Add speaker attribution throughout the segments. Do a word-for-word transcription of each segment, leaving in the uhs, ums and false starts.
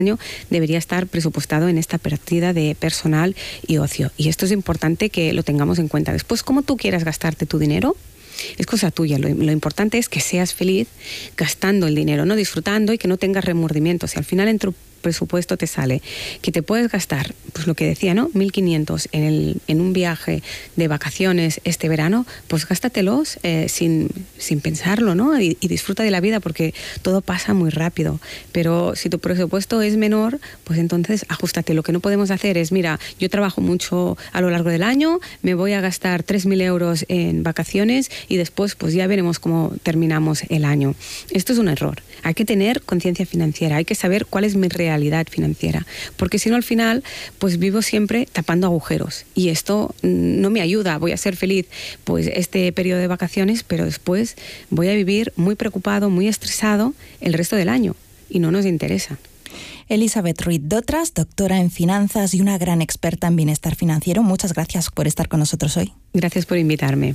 Speaker 1: año debería estar presupuestado en esta partida de personal y ocio. Y esto es importante que lo tengamos en cuenta. Después, cómo tú quieras gastarte tu dinero, es cosa tuya. Lo, lo importante es que seas feliz gastando el dinero, no disfrutando, y que no tengas remordimientos. Si al final en tu presupuesto te sale que te puedes gastar, pues lo que decía, ¿no? mil quinientos en, el, en un viaje de vacaciones este verano, pues gástatelos eh, sin, sin pensarlo, ¿no? Y, y disfruta de la vida, porque todo pasa muy rápido. Pero si tu presupuesto es menor, pues entonces ajustate. Lo que no podemos hacer es, mira, yo trabajo mucho a lo largo del año, me voy a gastar tres mil euros en vacaciones y después pues ya veremos cómo terminamos el año. Esto es un error. Hay que tener conciencia financiera, hay que saber cuál es mi realidad financiera, porque si no al final pues vivo siempre tapando agujeros y esto no me ayuda. Voy a ser feliz pues este periodo de vacaciones, pero después voy a vivir muy preocupado, muy estresado el resto del año y no nos interesa.
Speaker 2: Elisabeth Ruiz Dotras, doctora en finanzas y una gran experta en bienestar financiero. Muchas gracias por estar con nosotros hoy.
Speaker 1: Gracias por invitarme.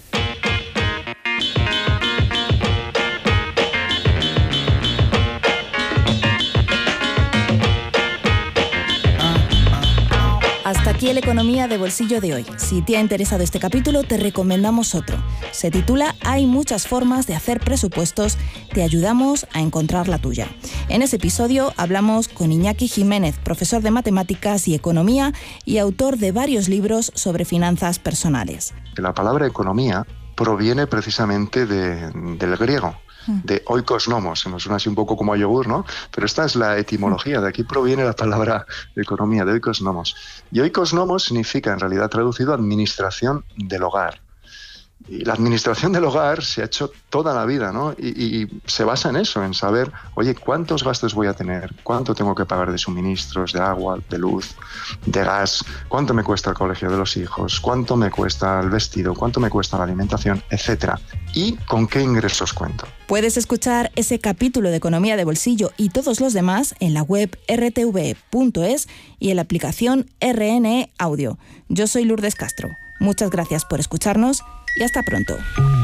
Speaker 2: Hasta aquí el Economía de Bolsillo de hoy. Si te ha interesado este capítulo, te recomendamos otro. Se titula Hay muchas formas de hacer presupuestos, te ayudamos a encontrar la tuya. En ese episodio hablamos con Iñaki Jiménez, profesor de matemáticas y economía y autor de varios libros sobre finanzas personales.
Speaker 3: La palabra economía proviene precisamente de, del griego, de oikos nomos, se nos suena así un poco como a yogur, ¿no? Pero esta es la etimología, de aquí proviene la palabra economía, de oikos nomos. Y oikos nomos significa, en realidad traducido, administración del hogar. Y la administración del hogar se ha hecho toda la vida, ¿no? Y, y se basa en eso, en saber, oye, ¿cuántos gastos voy a tener? ¿Cuánto tengo que pagar de suministros, de agua, de luz, de gas? ¿Cuánto me cuesta el colegio de los hijos? ¿Cuánto me cuesta el vestido? ¿Cuánto me cuesta la alimentación? Etcétera. ¿Y con qué ingresos cuento?
Speaker 2: Puedes escuchar ese capítulo de Economía de Bolsillo y todos los demás en la web erre te ve punto es y en la aplicación erre ene e Audio. Yo soy Lourdes Castro. Muchas gracias por escucharnos y hasta pronto.